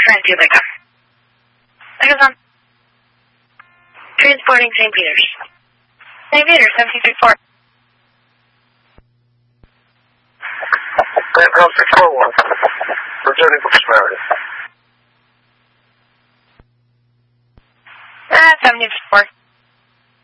trying to do like Amazon. Transporting St. Peter's. St. Peter's, 1734. Ground 641. Virginia Brooks Meredith. 74.